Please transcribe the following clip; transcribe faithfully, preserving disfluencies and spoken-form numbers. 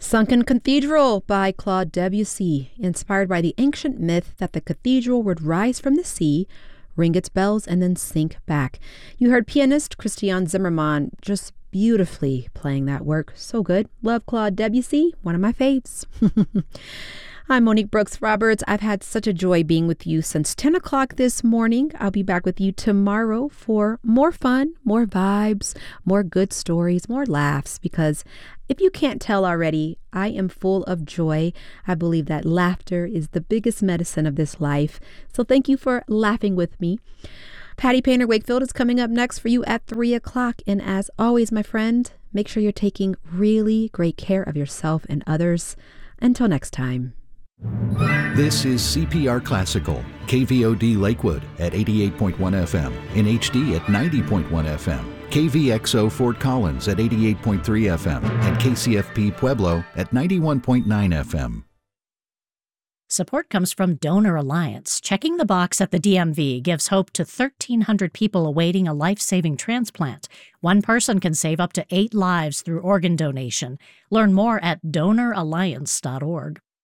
Sunken Cathedral by Claude Debussy, inspired by the ancient myth that the cathedral would rise from the sea, ring its bells, and then sink back. You heard pianist Christian Zimmermann just beautifully playing that work. So good. Love Claude Debussy, one of my faves. I'm Monique Brooks Roberts. I've had such a joy being with you since ten o'clock this morning. I'll be back with you tomorrow for more fun, more vibes, more good stories, more laughs, because if you can't tell already, I am full of joy. I believe that laughter is the biggest medicine of this life. So thank you for laughing with me. Patty Painter Wakefield is coming up next for you at three o'clock. And as always, my friend, make sure you're taking really great care of yourself and others. Until next time. This is C P R Classical, K V O D Lakewood at eighty-eight point one F M, in H D at ninety point one F M, K V X O Fort Collins at eighty-eight point three F M, and K C F P Pueblo at ninety-one point nine F M. Support comes from Donor Alliance. Checking the box at the D M V gives hope to thirteen hundred people awaiting a life-saving transplant. One person can save up to eight lives through organ donation. Learn more at donor alliance dot org.